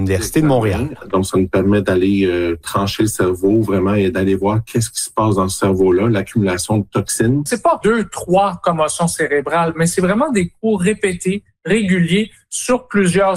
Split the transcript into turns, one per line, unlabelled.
l'Université de Montréal.
Donc, ça nous permet d'aller trancher le cerveau vraiment et d'aller voir qu'est-ce qui se passe dans ce cerveau-là, l'accumulation de toxines.
C'est pas 2-3 commotions cérébrales, mais c'est vraiment des coups répétés, réguliers, sur plusieurs